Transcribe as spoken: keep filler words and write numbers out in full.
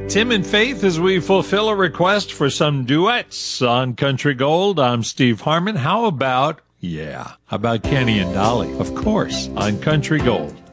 Tim and Faith, as we fulfill a request for some duets on Country Gold, I'm Steve Harmon. How about, yeah, how about Kenny and Dolly? Of course, on Country Gold.